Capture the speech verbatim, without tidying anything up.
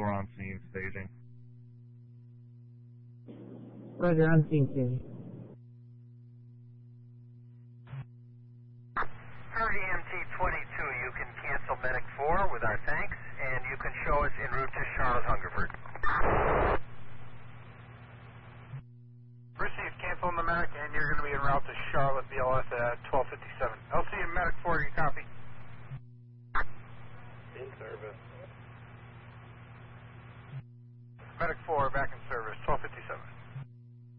four on scene staging. Roger, on scene staging. For E M T twenty-two, you can cancel Medic four with our thanks, and you can show us en route to Charlotte Hungerford.